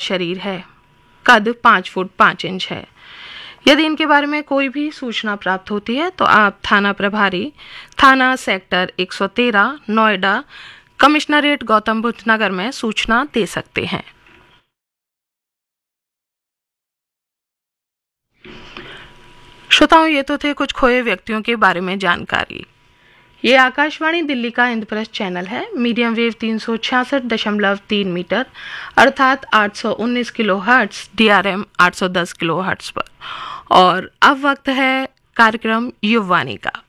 शरीर है। कद 5 फुट 5 इंच है। यदि इनके बारे में कोई भी सूचना प्राप्त होती है तो आप थाना प्रभारी, थाना सेक्टर 113, नोएडा, कमिश्नरेट गौतम बुद्ध नगर में सूचना दे सकते हैं। श्रोताओं, ये तो थे कुछ खोए व्यक्तियों के बारे में जानकारी। ये आकाशवाणी दिल्ली का इंद्रप्रस्थ चैनल है। मीडियम वेव 366.3 मीटर अर्थात 819 किलोहर्ट्ज, DRM 810 किलोहर्ट्ज पर। और अब वक्त है कार्यक्रम युववाणी का।